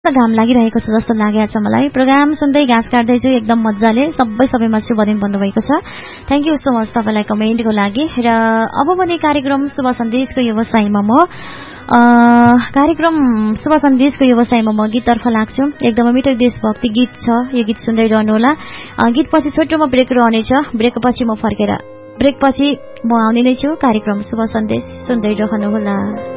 घाम लागिरहेको छ जस्तो लागेको छ मलाई। प्रोग्राम सुन्दै घाँस काट्दैछु एकदम मजाले। सबैमा शुभ दिन भन्नुभएको छ। थ्याङ्क यू सो मच तपाईँलाई कमेन्टको लागि। र अब भने कार्यक्रम शुभ सन्देशको व्यवसायमा म गीततर्फ लाग्छु। एकदमै मिठो देशभक्ति गीत छ, यो गीत सुन्दै रहनुहोला। गीतपछि छोटोमा ब्रेक रहनेछ। ब्रेकपछि म आउने नै छु। कार्यक्रम शुभ सन्देश सुन्दै रहनुहोला।